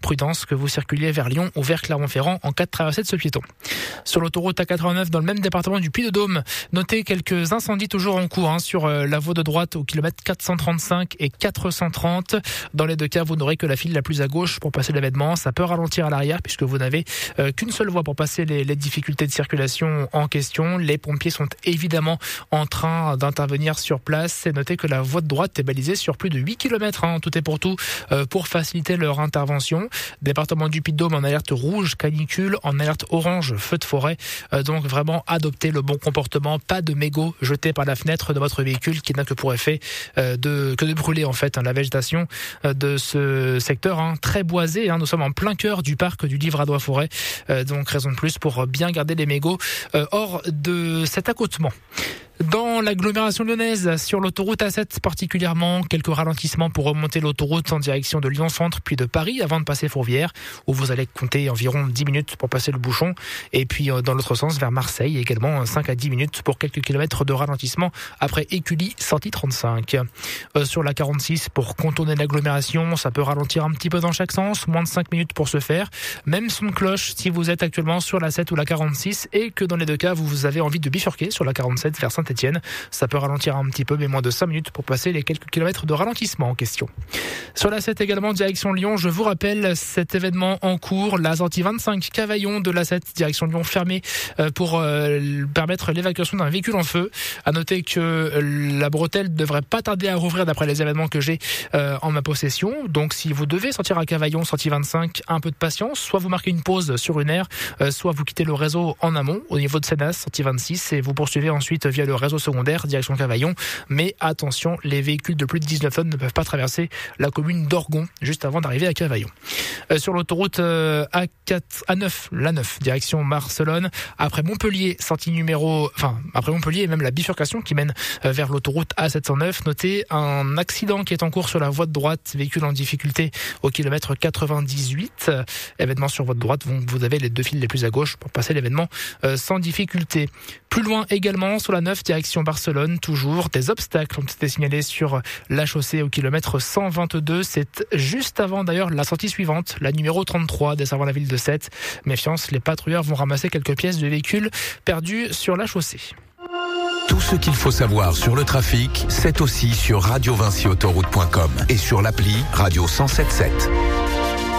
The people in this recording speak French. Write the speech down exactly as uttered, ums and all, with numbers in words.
prudence que vous circuliez vers Lyon ou vers Clermont-Ferrand en cas de traversée de ce piéton. Sur l'autoroute A quatre-vingt-neuf dans le même département du Puy-de-Dôme, notez quelques incendies toujours en cours hein, sur la voie de droite au kilomètre quatre cent trente-cinq et quatre cent trente. Dans les deux cas, vous n'aurez que la file la plus à gauche pour passer l'événement. Ça peut ralentir à l'arrière puisque vous n'avez euh, qu'une seule voie pour passer les, les difficultés de circulation en question. Les pompiers sont évidemment en train d'intervenir sur place. Et notez que la voie de droite est balisée sur plus de huit kilomètres. Hein, tout est pour tout euh, pour faciliter leur intervention. Département du Puy-de-Dôme en alerte rouge canicule, en alerte orange feu de forêt. Euh, donc vraiment adoptez le bon comportement. Pas de mégots jetés par la fenêtre de votre véhicule qui n'a que pour effet euh, de que de brûler en fait hein, la végétation euh, de ce secteur hein, très boisé. Hein. Nous sommes en plein cœur du parc du Livradois-Forêt. Euh, donc raison de plus pour bien garder les mégots euh, hors de cet accotement. Dans l'agglomération lyonnaise, sur l'autoroute A sept particulièrement, quelques ralentissements pour remonter l'autoroute en direction de Lyon-Centre puis de Paris avant de passer Fourvière, où vous allez compter environ dix minutes pour passer le bouchon. Et puis dans l'autre sens, vers Marseille, également cinq à dix minutes pour quelques kilomètres de ralentissement après Écully, sortie trente-cinq. Euh, sur la quarante-six, pour contourner l'agglomération, ça peut ralentir un petit peu dans chaque sens, moins de cinq minutes pour ce faire. Même son de cloche si vous êtes actuellement sur la sept ou la quarante-six et que dans les deux cas, vous avez envie de bifurquer sur la quarante-sept vers Saint-Étienne. Ça peut ralentir un petit peu, mais moins de cinq minutes pour passer les quelques kilomètres de ralentissement en question. Sur la sept également, direction Lyon, je vous rappelle cet événement en cours, la sortie vingt-cinq Cavaillon de la sept, direction Lyon fermée pour euh, permettre l'évacuation d'un véhicule en feu. À noter que la bretelle ne devrait pas tarder à rouvrir d'après les événements que j'ai euh, en ma possession. Donc si vous devez sortir à Cavaillon, sortie vingt-cinq, un peu de patience, soit vous marquez une pause sur une aire, euh, soit vous quittez le réseau en amont au niveau de Sénas, sortie vingt-six, et vous poursuivez ensuite via le réseau secondaire, direction Cavaillon. Mais attention, les véhicules de plus de dix-neuf tonnes ne peuvent pas traverser la commune d'Orgon juste avant d'arriver à Cavaillon. Euh, sur l'autoroute euh, A quatre, A neuf, la neuf, direction Barcelone, après Montpellier, sortie numéro, enfin, après Montpellier et même la bifurcation qui mène euh, vers l'autoroute A sept cent neuf, notez un accident qui est en cours sur la voie de droite, véhicule en difficulté au kilomètre quatre-vingt-dix-huit. Euh, événement sur votre droite, vous, vous avez les deux fils les plus à gauche pour passer l'événement euh, sans difficulté. Plus loin également, sur la neuf, direction Barcelone, toujours des obstacles ont été signalés sur la chaussée au kilomètre cent vingt-deux. C'est juste avant d'ailleurs la sortie suivante, la numéro trente-trois, desservant la ville de Sète. Méfiance, les patrouilleurs vont ramasser quelques pièces de véhicules perdus sur la chaussée. Tout ce qu'il faut savoir sur le trafic, c'est aussi sur radio vinci autoroute point com et sur l'appli Radio cent sept sept.